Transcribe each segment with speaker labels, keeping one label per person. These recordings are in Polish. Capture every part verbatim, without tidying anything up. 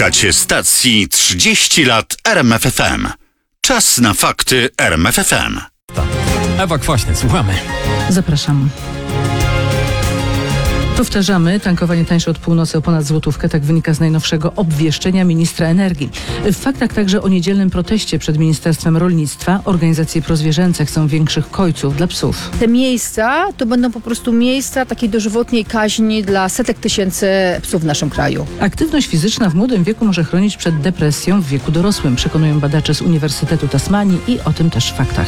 Speaker 1: Słuchacie stacji trzydzieści lat R M F F M. Czas na fakty R M F F M.
Speaker 2: Ewa Kwaśny, słuchamy.
Speaker 3: Zapraszam. Powtarzamy, tankowanie tańsze od północy o ponad złotówkę, tak wynika z najnowszego obwieszczenia ministra energii. W faktach także o niedzielnym proteście przed Ministerstwem Rolnictwa. Organizacje prozwierzęce chcą większych kojców dla psów.
Speaker 4: Te miejsca to będą po prostu miejsca takiej dożywotniej kaźni dla setek tysięcy psów w naszym kraju.
Speaker 3: Aktywność fizyczna w młodym wieku może chronić przed depresją w wieku dorosłym, przekonują badacze z Uniwersytetu Tasmanii i o tym też w faktach.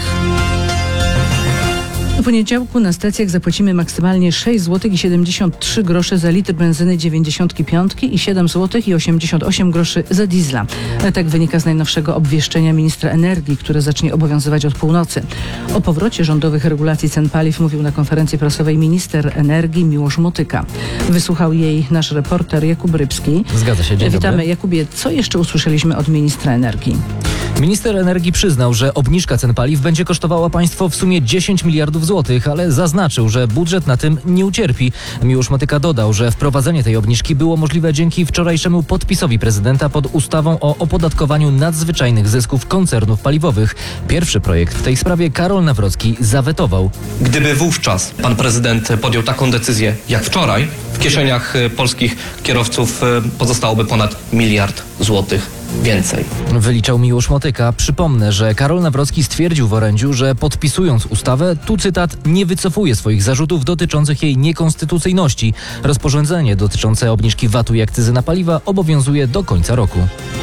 Speaker 3: W poniedziałku na stacjach zapłacimy maksymalnie sześć złotych i siedemdziesiąt trzy grosze za litr benzyny dziewięćdziesiąt pięć i siedem złotych i osiemdziesiąt osiem groszy za diesla. Tak wynika z najnowszego obwieszczenia ministra energii, które zacznie obowiązywać od północy. O powrocie rządowych regulacji cen paliw mówił na konferencji prasowej minister energii Miłosz Motyka. Wysłuchał jej nasz reporter Jakub Rybski.
Speaker 2: Zgadza się, dzień
Speaker 3: Witamy.
Speaker 2: dobry.
Speaker 3: Jakubie, co jeszcze usłyszeliśmy od ministra energii?
Speaker 2: Minister energii przyznał, że obniżka cen paliw będzie kosztowała państwo w sumie dziesięć miliardów złotych, ale zaznaczył, że budżet na tym nie ucierpi. Miłosz Motyka dodał, że wprowadzenie tej obniżki było możliwe dzięki wczorajszemu podpisowi prezydenta pod ustawą o opodatkowaniu nadzwyczajnych zysków koncernów paliwowych. Pierwszy projekt w tej sprawie Karol Nawrocki zawetował.
Speaker 5: Gdyby wówczas pan prezydent podjął taką decyzję jak wczoraj, w kieszeniach polskich kierowców pozostałoby ponad miliard złotych więcej.
Speaker 2: Wyliczał Miłosz Motyka. Przypomnę, że Karol Nawrocki stwierdził w orędziu, że podpisując ustawę, tu cytat, nie wycofuje swoich zarzutów dotyczących jej niekonstytucyjności. Rozporządzenie dotyczące obniżki vatu i akcyzy na paliwa obowiązuje do końca roku.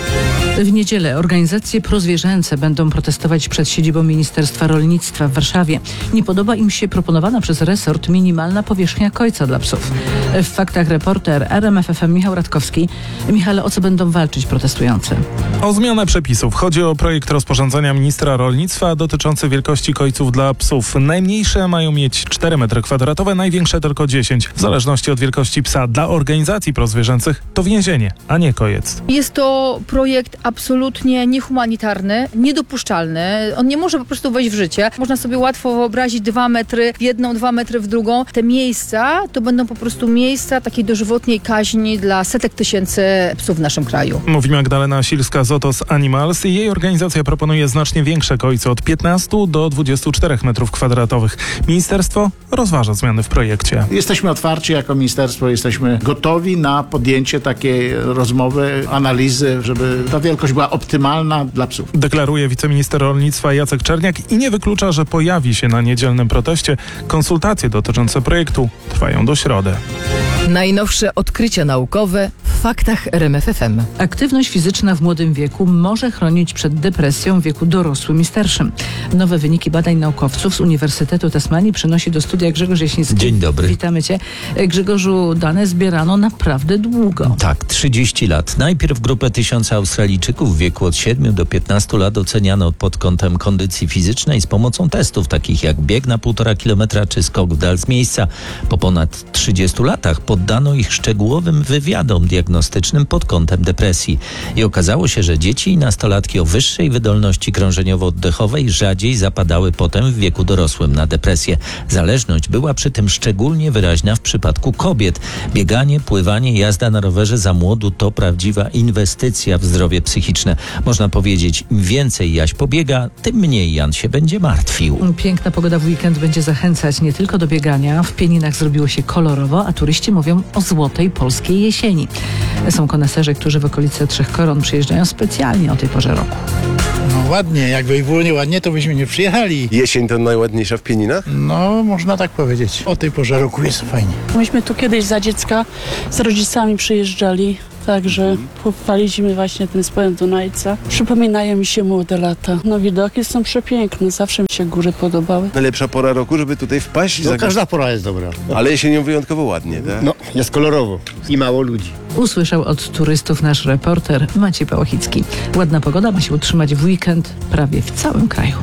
Speaker 3: W niedzielę organizacje prozwierzęce będą protestować przed siedzibą Ministerstwa Rolnictwa w Warszawie. Nie podoba im się proponowana przez resort minimalna powierzchnia kojca dla psów. W faktach reporter R M F F M Michał Radkowski. Michale, o co będą walczyć protestujący?
Speaker 6: O zmianę przepisów. Chodzi o projekt rozporządzenia ministra rolnictwa dotyczący wielkości kojców dla psów. Najmniejsze mają mieć cztery metry kwadratowe, największe tylko dziesięć. W zależności od wielkości psa. Dla organizacji prozwierzęcych to więzienie, a nie kojec.
Speaker 4: Jest to projekt absolutnie niehumanitarny, niedopuszczalny. On nie może po prostu wejść w życie. Można sobie łatwo wyobrazić dwa metry w jedną, dwa metry w drugą. Te miejsca to będą po prostu miejsca takiej dożywotniej kaźni dla setek tysięcy psów w naszym kraju.
Speaker 6: Mówi Magdalena Silska z Otos Animals i jej organizacja proponuje znacznie większe kojce od piętnastu do dwudziestu czterech metrów kwadratowych. Ministerstwo rozważa zmiany w projekcie.
Speaker 7: Jesteśmy otwarci jako ministerstwo, jesteśmy gotowi na podjęcie takiej rozmowy, analizy, żeby ta wielkość była optymalna dla psów.
Speaker 6: Deklaruje wiceminister rolnictwa Jacek Czerniak i nie wyklucza, że pojawi się na niedzielnym proteście. Konsultacje dotyczące projektu trwają do środy.
Speaker 8: Najnowsze odkrycia naukowe w faktach R M F F M.
Speaker 3: Aktywność fizyczna w młodym wieku może chronić przed depresją w wieku dorosłym i starszym. Nowe wyniki badań naukowców z Uniwersytetu Tasmanii przynosi do studia Grzegorz Jaśnicki.
Speaker 9: Dzień dobry.
Speaker 3: Witamy Cię. Grzegorzu, dane zbierano naprawdę długo.
Speaker 9: Tak, trzydzieści lat. Najpierw grupę tysiąca Australijczyków w wieku od siedmiu do piętnastu lat oceniano pod kątem kondycji fizycznej z pomocą testów takich jak bieg na półtora kilometra czy skok w dal z miejsca. Po ponad trzydziestu latach poddano ich szczegółowym wywiadom diagnostycznym pod kątem depresji. I okazało się, że dzieci i nastolatki o wyższej wydolności krążeniowo-oddechowej rzadziej zapadały potem w wieku dorosłym na depresję. Zależność była przy tym szczególnie wyraźna w przypadku kobiet. Bieganie, pływanie, jazda na rowerze za młodu to prawdziwa inwestycja w zdrowie psychiczne. Można powiedzieć, im więcej Jaś pobiega, tym mniej Jan się będzie martwił.
Speaker 3: Piękna pogoda w weekend będzie zachęcać nie tylko do biegania. W Pieninach zrobiło się kolorowo, a turyści mówią o złotej polskiej jesieni. Są koneserzy, którzy w okolice Trzech Koron przyjeżdżają specjalnie o tej porze roku.
Speaker 10: No ładnie, jakby było nieładnie, to byśmy nie przyjechali.
Speaker 11: Jesień to najładniejsza w Pieninach?
Speaker 10: No, można tak powiedzieć. O tej porze roku jest fajnie.
Speaker 12: Myśmy tu kiedyś za dziecka z rodzicami przyjeżdżali, także pochwaliliśmy właśnie tym spojem Dunajca. Przypominają mi się młode lata. No widoki są przepiękne, zawsze mi się góry podobały.
Speaker 11: Najlepsza pora roku, żeby tutaj wpaść?
Speaker 10: No, każda pora jest dobra.
Speaker 11: Ale jesienią wyjątkowo ładnie, tak?
Speaker 10: No, jest kolorowo i mało ludzi.
Speaker 3: Usłyszał od turystów nasz reporter Maciej Pałochicki. Ładna pogoda ma się utrzymać w weekend prawie w całym kraju.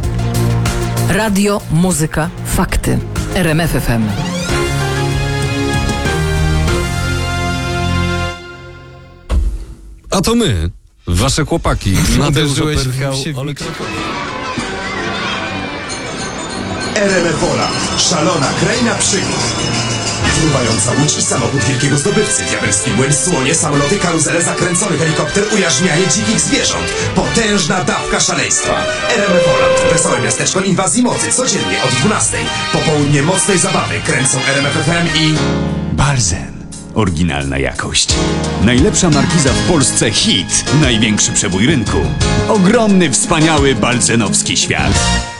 Speaker 8: Radio, muzyka, fakty. R M F F M.
Speaker 2: A to my, wasze chłopaki.
Speaker 13: Uderzyłeś w
Speaker 14: R M F Ola. Szalona kraina przygód.
Speaker 13: Fruwająca łódź i samochód wielkiego zdobywcy, diabelski młyn, słonie, samoloty, karuzele, zakręcony helikopter, ujarzmianie dzikich zwierząt. Potężna dawka szaleństwa. R M F Holland, wesołe miasteczko inwazji mocy, codziennie od dwunastej. Popołudnie mocnej zabawy kręcą R M F F M i...
Speaker 14: Balzen. Oryginalna jakość. Najlepsza markiza w Polsce hit. Największy przebój rynku. Ogromny, wspaniały balzenowski świat.